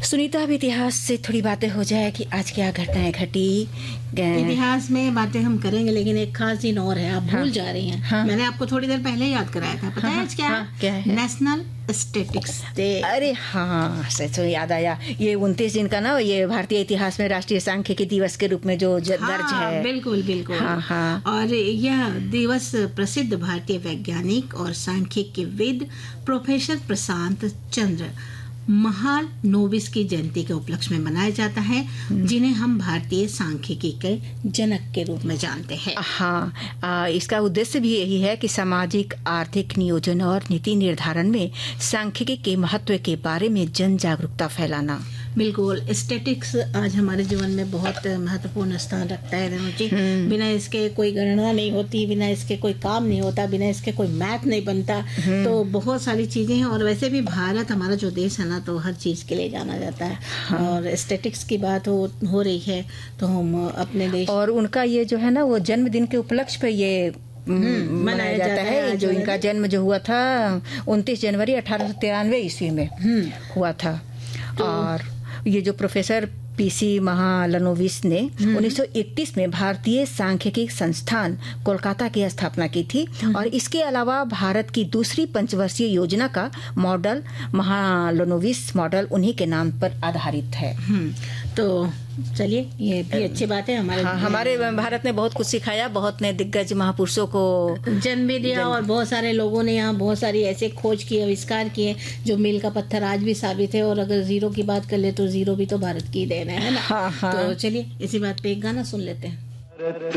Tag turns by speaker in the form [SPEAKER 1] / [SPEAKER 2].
[SPEAKER 1] सुनीता, अब इतिहास से थोड़ी बातें हो जाए कि आज क्या घटनाएं घटी।
[SPEAKER 2] इतिहास में बातें हम करेंगे, लेकिन एक खास दिन और है, आप भूल जा रही हैं।
[SPEAKER 1] हाँ।
[SPEAKER 2] मैंने आपको थोड़ी देर पहले याद कराया था, पता है आज क्या है?
[SPEAKER 1] क्या है?
[SPEAKER 2] National statics day.
[SPEAKER 1] अरे हाँ, सच में याद आया। ये 29 दिन का ना, ये भारतीय इतिहास में राष्ट्रीय सांख्यिकी दिवस के रूप में जो दर्ज है।
[SPEAKER 2] बिल्कुल बिल्कुल।
[SPEAKER 1] हाँ।
[SPEAKER 2] और यह दिवस प्रसिद्ध भारतीय वैज्ञानिक और सांख्यिकीविद प्रोफेसर प्रशांत चंद्र महालनोबिस की जयंती के उपलक्ष्य में मनाया जाता है, जिन्हें हम भारतीय सांख्यिकी के जनक के रूप में जानते हैं।
[SPEAKER 1] हाँ, इसका उद्देश्य भी यही है कि सामाजिक, आर्थिक नियोजन और नीति निर्धारण में सांख्यिकी के महत्व के बारे में जन जागरूकता फैलाना।
[SPEAKER 2] बिल्कुल, स्टैटिक्स आज हमारे जीवन में बहुत महत्वपूर्ण स्थान रखता है रेणु जी। बिना इसके कोई गणना नहीं होती, बिना इसके कोई काम नहीं होता, बिना इसके कोई मैथ नहीं बनता। तो बहुत सारी चीजें हैं। और वैसे भी भारत, हमारा जो देश है ना, तो हर चीज के लिए जाना जाता है। हाँ। और स्टैटिक्स की बात हो रही है, तो हम अपने देश और
[SPEAKER 1] उनका ये जो है ना, वो जन्मदिन के उपलक्ष्य पे ये मनाया जाता है। जो इनका जन्म जो हुआ था 29 जनवरी 1893 ईस्वी में हुआ था। और ये जो प्रोफेसर पीसी महालनोबिस ने 1931 में भारतीय सांख्यिकी संस्थान कोलकाता की स्थापना की थी। और इसके अलावा भारत की दूसरी पंचवर्षीय योजना का मॉडल, महालनोबिस मॉडल, उन्हीं के नाम पर आधारित है।
[SPEAKER 2] तो चलिए, ये भी अच्छी बात है।
[SPEAKER 1] हमारे भारत ने बहुत कुछ सिखाया, बहुत ने दिग्गज महापुरुषों को
[SPEAKER 2] जन्म भी दिया। और बहुत सारे लोगों ने यहाँ बहुत सारी ऐसे खोज किए, आविष्कार किए, जो मील का पत्थर आज भी साबित है। और अगर जीरो की बात कर ले तो जीरो भी तो भारत की देन है ना।
[SPEAKER 1] हाँ।
[SPEAKER 2] तो चलिए, इसी बात पे एक गाना सुन लेते हैं।